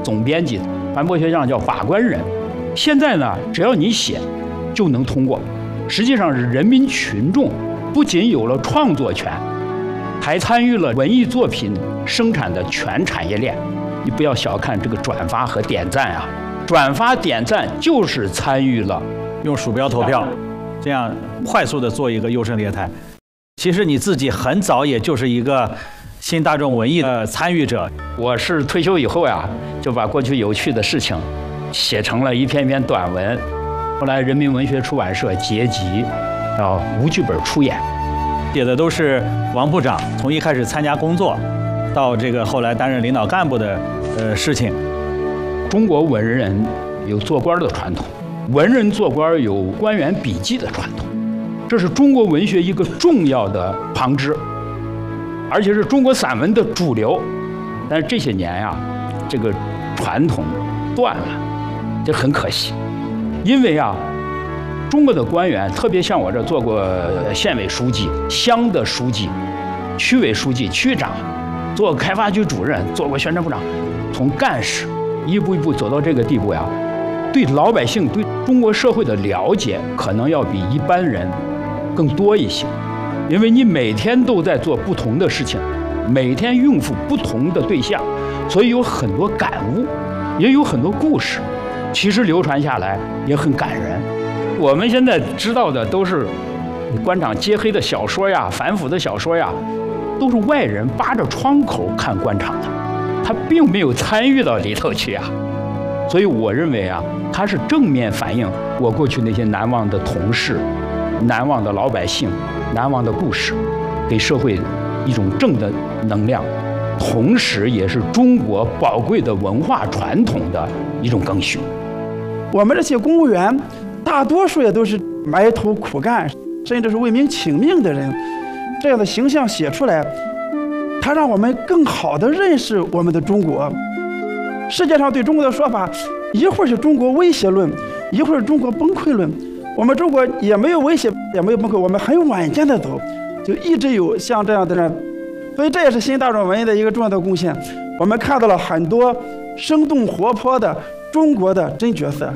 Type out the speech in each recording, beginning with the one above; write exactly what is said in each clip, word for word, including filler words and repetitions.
总编辑，传播学上叫把关人。现在呢，只要你写，就能通过。实际上是人民群众不仅有了创作权，还参与了文艺作品生产的全产业链。你不要小看这个转发和点赞啊，转发点赞就是参与了。 用鼠标投票，这样快速的做一个优胜劣汰。其实你自己很早也就是一个新大众文艺的参与者。 我是退休以后呀，就把过去有趣的事情写成了一篇篇短文。后来人民文学出版社结集，到无剧本出演， 写的都是王部长从一开始参加工作，到这个后来担任领导干部的呃事情。 中国文人有做官的传统，文人做官有官员笔记的传统，这是中国文学一个重要的旁支，而且是中国散文的主流。但是这些年呀，这个传统断了，这很可惜。因为啊，中国的官员，特别像我这做过县委书记、乡的书记、区委书记、区长，做过开发局主任，做过宣传部长，从干事一步一步走到这个地步呀，对老百姓、对中国社会的了解，可能要比一般人更多一些。因为你每天都在做不同的事情，每天应付不同的对象，所以有很多感悟，也有很多故事。其实流传下来也很感人。我们现在知道的都是官场揭黑的小说呀、反腐的小说呀，都是外人扒着窗口看官场的，他并没有参与到里头去啊。所以我认为啊，它是正面反映我过去那些难忘的同事、难忘的老百姓、难忘的故事，给社会一种正的能量，同时也是中国宝贵的文化传统的一种更新。 我们这些公务员，大多数也都是埋头苦干，甚至是为民请命的人。这样的形象写出来，它让我们更好地认识我们的中国。世界上对中国的说法，一会儿是中国威胁论，一会儿是中国崩溃论。我们中国也没有威胁，也没有崩溃，我们很稳健地走，就一直有像这样的人。所以这也是新大众文艺的一个重要的贡献。我们看到了很多生动活泼的中国的真角色。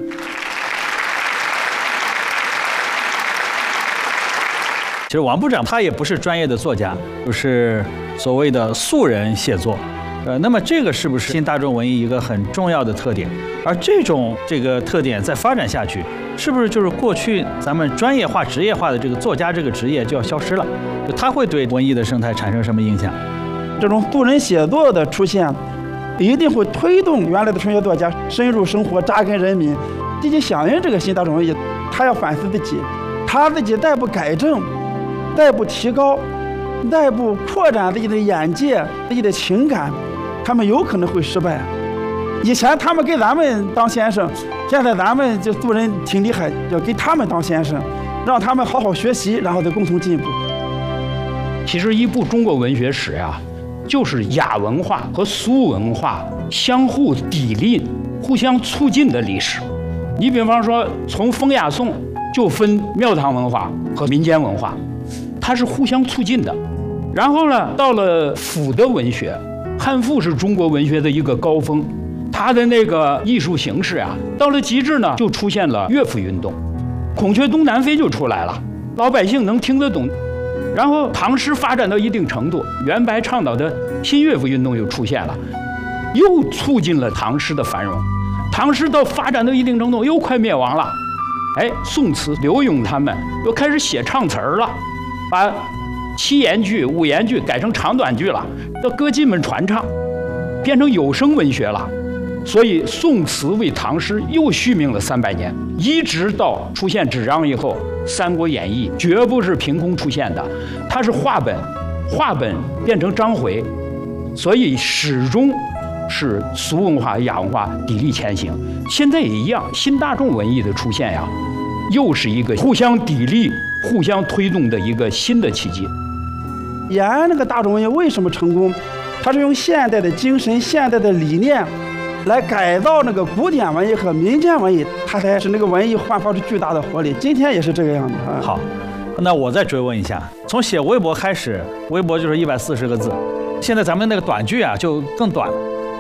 其实王部长他也不是专业的作家，就是所谓的素人写作。呃，那么这个是不是新大众文艺一个很重要的特点？而这种这个特点再发展下去，是不是就是过去咱们专业化、职业化的这个作家这个职业就要消失了？就它会对文艺的生态产生什么影响？ 这种素人写作的出现，一定会推动原来的纯学作家深入生活、扎根人民，积极响应这个新大众文艺。他要反思自己，他自己再不改正，再不提高，再不扩展自己的眼界、自己的情感，他们有可能会失败。以前他们给咱们当先生，现在咱们这素人挺厉害，要给他们当先生，让他们好好学习，然后再共同进步。 其实一部中国文学史呀，就是雅文化和俗文化相互砥砺、互相促进的历史。你比方说，从风雅颂就分庙堂文化和民间文化，它是互相促进的。然后呢，到了府的文学，汉赋是中国文学的一个高峰，它的那个艺术形式啊，到了极致呢，就出现了乐府运动，孔雀东南飞就出来了，老百姓能听得懂。然后唐诗发展到一定程度，元白倡导的新乐府运动又出现了，又促进了唐诗的繁荣。唐诗到发展到一定程度，又快灭亡了。哎，宋词刘永他们又开始写唱词儿了，把七言句、五言句改成长短句了，叫歌妓们传唱，变成有声文学了。所以宋词为唐诗又续命了三百年，一直到出现纸张以后，《三国演义》绝不是凭空出现的，它是话本，话本变成章回，所以始终是俗文化、雅文化砥砺前行。现在也一样，新大众文艺的出现呀，又是一个互相砥砺、互相推动的一个新的契机。 延安那个大众文艺为什么成功？它是用现代的精神、现代的理念来改造那个古典文艺和民间文艺，它才使那个文艺焕发出巨大的活力。今天也是这个样子啊。 好，那我再追问一下，从写微博开始，微博就是一百四十个字，现在咱们那个短剧啊就更短了。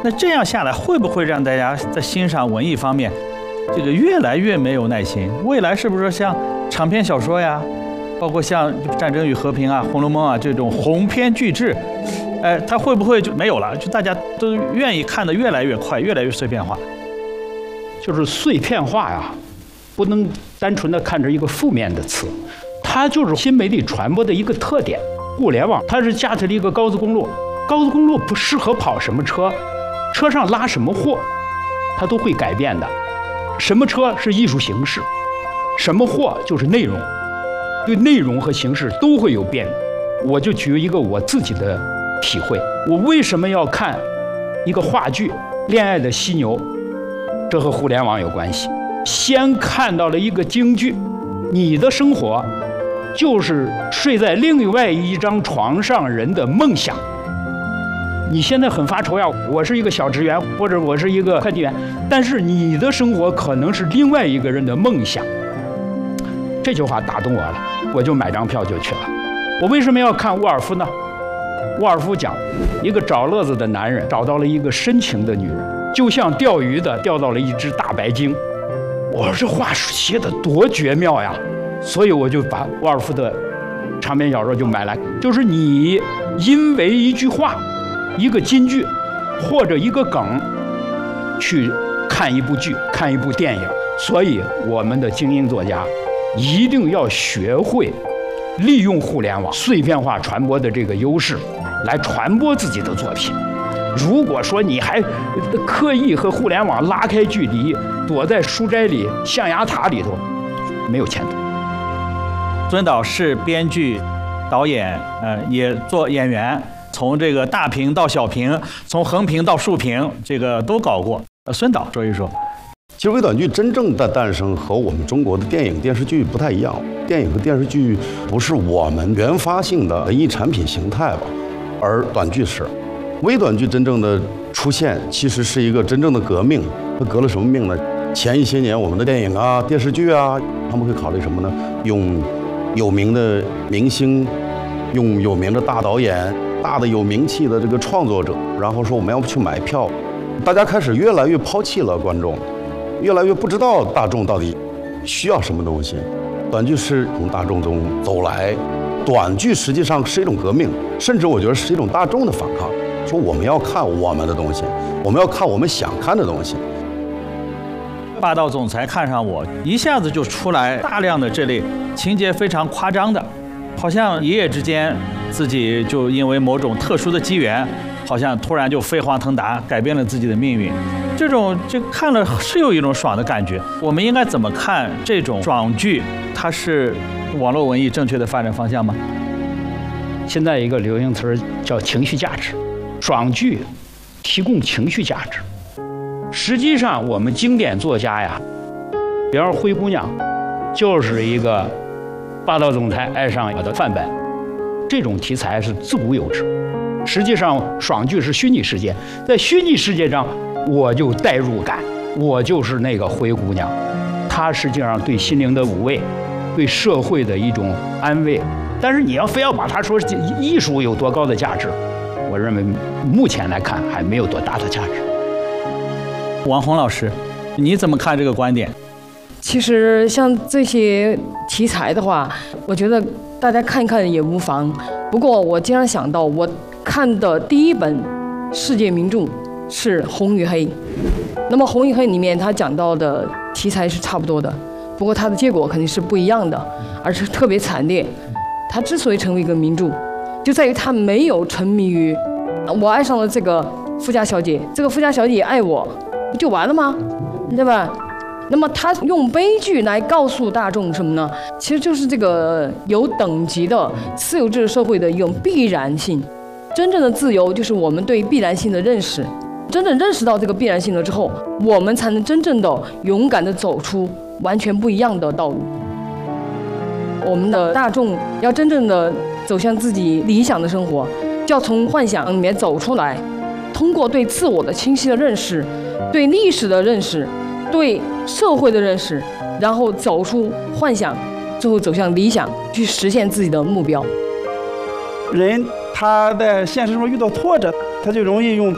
那这样下来，会不会让大家在欣赏文艺方面，这个越来越没有耐心？未来是不是像长篇小说呀，包括像《战争与和平》啊、《红楼梦》啊这种鸿篇巨制，哎，它会不会就没有了？就大家都愿意看得越来越快，越来越碎片化。 就是碎片化呀，不能单纯的看成一个负面的词，它就是新媒体传播的一个特点。互联网它是架起了一个高速公路，高速公路不适合跑什么车，车上拉什么货，它都会改变的。什么车是艺术形式，什么货就是内容，对内容和形式都会有变。我就举一个我自己的体会，我为什么要看一个话剧《恋爱的犀牛》？这和互联网有关系。先看到了一个京剧，你的生活就是睡在另外一张床上人的梦想。你现在很发愁呀，我是一个小职员，或者我是一个快递员，但是你的生活可能是另外一个人的梦想。这句话打动我了，我就买张票就去了。我为什么要看沃尔夫呢？沃尔夫讲，一个找乐子的男人找到了一个深情的女人，就像钓鱼的钓到了一只大白鲸。我说这话写得多绝妙呀！所以我就把沃尔夫的长篇小说就买来。就是你因为一句话、一个金句或者一个梗去看一部剧、看一部电影。所以我们的精英作家一定要学会利用互联网碎片化传播的这个优势来传播自己的作品。如果说你还刻意和互联网拉开距离，躲在书斋里、象牙塔里头，没有前途。 孙导是编剧、导演，呃，也做演员，从这个大屏到小屏，从横屏到竖屏，这个都搞过。呃，孙导说一说。 其实微短剧真正的诞生和我们中国的电影电视剧不太一样，电影和电视剧不是我们原发性的文艺产品形态吧，而短剧是。微短剧真正的出现，其实是一个真正的革命。它革了什么命呢？前一些年我们的电影啊、电视剧啊，他们会考虑什么呢？用有名的明星，用有名的大导演、大的有名气的这个创作者，然后说我们要不去买票。大家开始越来越抛弃了观众，越来越不知道大众到底需要什么东西。短剧是从大众中走来，短剧实际上是一种革命，甚至我觉得是一种大众的反抗。说我们要看我们的东西，我们要看我们想看的东西。 霸道总裁看上我，一下子就出来大量的这类情节非常夸张的，好像一夜之间自己就因为某种特殊的机缘，好像突然就飞黄腾达，改变了自己的命运。这种就看了是有一种爽的感觉。我们应该怎么看这种爽剧？它是网络文艺正确的发展方向吗？ 现在一个流行词叫情绪价值。爽剧提供情绪价值。实际上，我们经典作家呀，比方说《灰姑娘》，就是一个霸道总裁爱上我的范本。这种题材是自古有之。实际上，爽剧是虚拟世界，在虚拟世界上，我就代入感，我就是那个灰姑娘。它实际上对心灵的抚慰，对社会的一种安慰。但是你要非要把它说艺术有多高的价值，我认为目前来看还没有多大的价值。 王红老师，你怎么看这个观点？ 其实像这些题材的话，我觉得大家看一看也无妨。不过我经常想到，我看的第一本世界名著是《红与黑》，那么《红与黑》里面它讲到的题材是差不多的，不过它的结果肯定是不一样的，而且特别惨烈。它之所以成为一个名著，就在于它没有沉迷于我爱上了这个富家小姐，这个富家小姐也爱我，不就完了吗？对吧？那么他用悲剧来告诉大众什么呢？其实就是这个有等级的私有制社会的一种必然性。真正的自由就是我们对必然性的认识，真正认识到这个必然性了之后，我们才能真正的勇敢的走出完全不一样的道路。我们的大众要真正的走向自己理想的生活，就要从幻想里面走出来，通过对自我的清晰的认识，对历史的认识，对社会的认识，然后走出幻想，最后走向理想，去实现自己的目标。 人他在现实中遇到挫折，他就容易用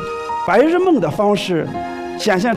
白日梦的方式显现